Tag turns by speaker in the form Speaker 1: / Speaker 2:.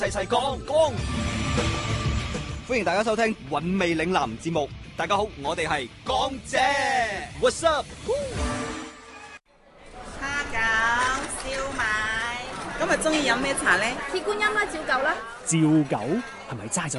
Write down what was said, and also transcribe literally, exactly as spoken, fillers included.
Speaker 1: 齊齊講講，歡迎大家收聽韻味嶺南節目。大家好，我哋係港姐 ，What's up？
Speaker 2: 蝦餃、燒賣，今日中意飲咩茶咧？
Speaker 3: 鐵觀音啦，照舊啦。
Speaker 4: 照舊係咪齋酒